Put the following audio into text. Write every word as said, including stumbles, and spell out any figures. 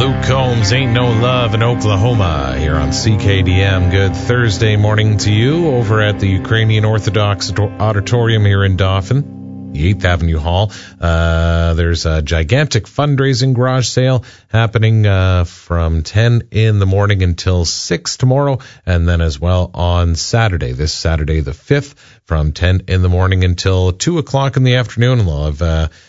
Luke Combs, Ain't No Love in Oklahoma, here on C K D M. Good Thursday morning to you over at the Ukrainian Orthodox Auditorium here in Dauphin, the eighth Avenue Hall. Uh, there's a gigantic fundraising garage sale happening uh, from ten in the morning until six tomorrow, and then as well on Saturday, this Saturday the fifth, from ten in the morning until two o'clock in the afternoon. And we'll have uh,